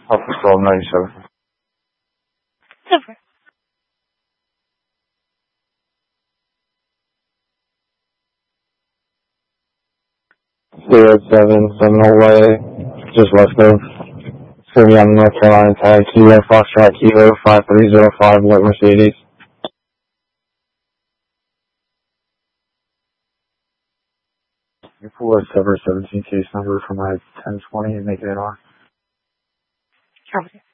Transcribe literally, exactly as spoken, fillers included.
Alpha twelve ninety-seven. Over. Zero seven Seminole Way, just west of Freedom, North Carolina, tag Kilo Foxtrot Kilo five three zero five, white Mercedes. Your full seven seventeen case number for my ten twenty and make it on. Over.